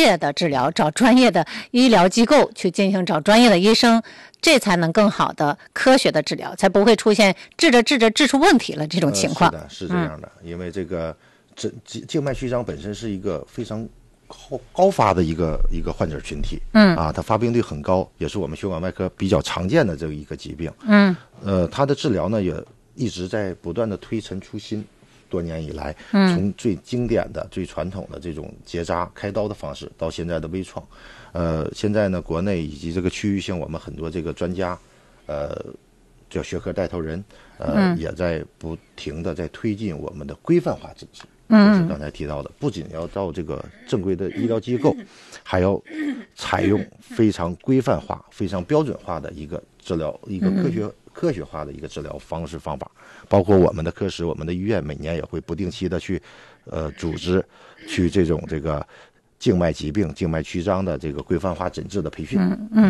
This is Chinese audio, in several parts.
业的治疗，找专业的医疗机构去进行，找专业的医生，这才能更好的科学的治疗，才不会出现治着治出问题了这种情况。 是的，是这样的，因为这个静脉曲张本身是一个非常高发的一个患者群体，它发病率很高，也是我们血管外科比较常见的这一个疾病。它的治疗呢也一直在不断的推陈出新。多年以来，从最经典的、最传统的这种结扎、开刀的方式，到现在的微创，现在呢，国内以及这个区域性，我们很多这个专家，叫学科带头人，也在不停的在推进我们的规范化诊治。就是刚才提到的，不仅要到这个正规的医疗机构，还要采用非常规范化、非常标准化的一个治疗，一个科学化的一个治疗方式方法。包括我们的科室、我们的医院每年也会不定期的去，组织去这个静脉疾病、静脉曲张的这个规范化诊治的培训。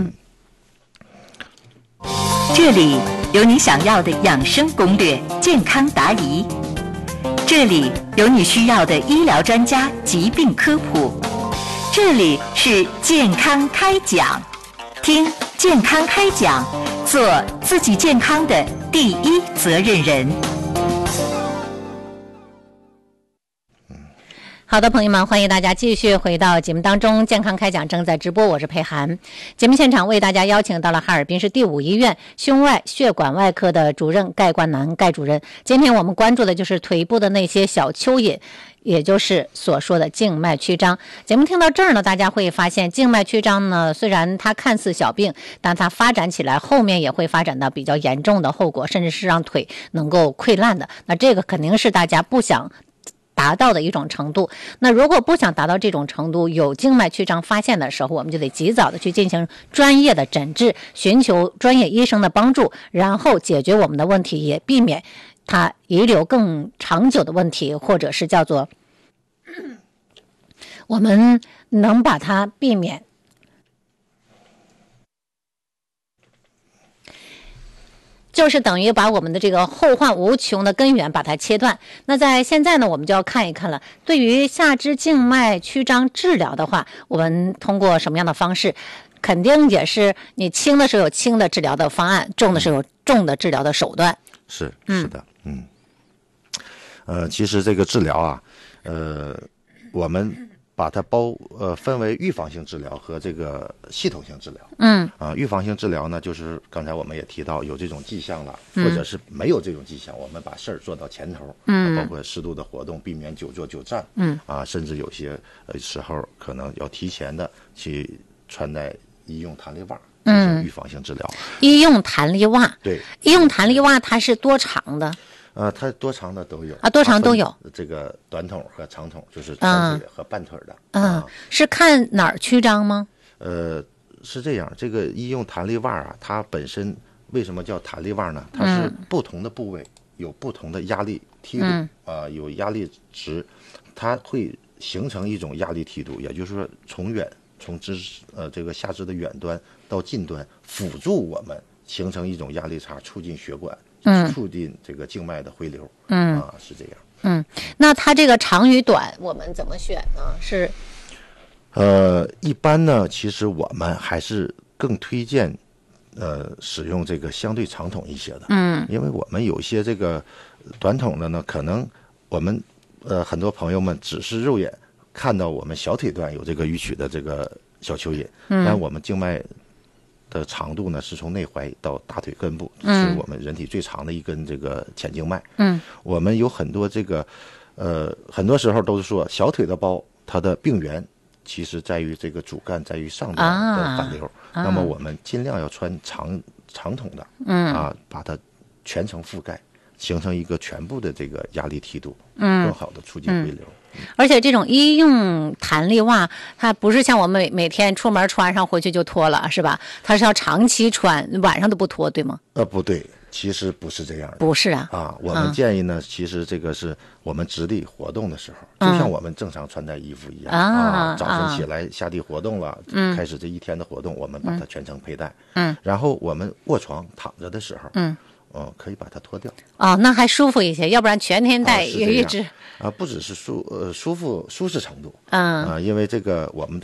这里有你想要的养生攻略、健康答疑，这里有你需要的医疗专家、疾病科普，这里是健康开讲，听健康开讲，做自己健康的第一责任人。 好的，朋友们，欢迎大家继续回到节目当中，健康开讲正在直播，我是佩涵。节目现场为大家邀请到了哈尔滨市第5医院胸外血管外科的主任盖冠南盖主任。今天我们关注的就是腿部的那些小蚯蚓，也就是所说的静脉曲张。节目听到这儿呢，大家会发现静脉曲张呢，虽然它看似小病，但它发展起来后面也会发展到比较严重的后果，甚至是让腿能够溃烂的。那这个肯定是大家不想达到的一种程度。那如果不想达到这种程度，有静脉曲张发现的时候，我们就得及早的去进行专业的诊治，寻求专业医生的帮助，然后解决我们的问题，也避免它遗留更长久的问题，或者是叫做我们能把它避免。就是等于把我们的这个后患无穷的根源把它切断。那在现在呢，我们就要看一看了。对于下肢静脉曲张治疗的话，我们通过什么样的方式？肯定也是你轻的时候有轻的治疗的方案，重的时候有重的治疗的手段。 是的，其实这个治疗啊，我们把它分为预防性治疗和这个系统性治疗。预防性治疗呢，就是刚才我们也提到有这种迹象了，或者是没有这种迹象，我们把事儿做到前头。包括适度的活动，避免久坐久站。甚至有些时候可能要提前的去穿戴医用弹力袜。这是预防性治疗。 医用弹力袜。 对。 医用弹力袜它是多长的？ 它多长的都有多长都有。 这个短筒和长筒，就是长腿和半腿的。 是看哪儿曲张吗？ 是这样，这个医用弹力袜啊，它本身为什么叫弹力袜呢？它是不同的部位有不同的压力梯度有压力值，它会形成一种压力梯度，也就是说从这个下肢的远端到近端，辅助我们形成一种压力差，促进血管。促进这个静脉的回流。是这样。 那它这个长与短我们怎么选呢？是一般呢，其实我们还是更推荐使用这个相对长筒一些的。因为我们有些这个短筒的呢，可能我们很多朋友们只是肉眼看到我们小腿段有这个迂曲的这个小蚯蚓，但我们静脉的长度呢，是从内踝到大腿根部，是我们人体最长的一根这个前静脉。我们有很多这个很多时候都是说小腿的包，它的病源其实在于这个主干在于上端的反流。那么我们尽量要穿长筒的，把它全程覆盖，形成一个全部的这个压力梯度，更好的促进回流。 而且这种医用弹力袜，它不是像我们每天出门穿上回去就脱了，是吧？它是要长期穿，晚上都不脱，对吗？ 不对，其实不是这样的。 不是啊。 我们建议呢，其实这个是我们直立活动的时候，就像我们正常穿戴衣服一样。早晨起来下地活动了，开始这一天的活动，我们把它全程佩戴。然后我们卧床躺着的时候，可以把它脱掉。 那还舒服一些，要不然全天戴也一直不只是舒适程度。因为这个我们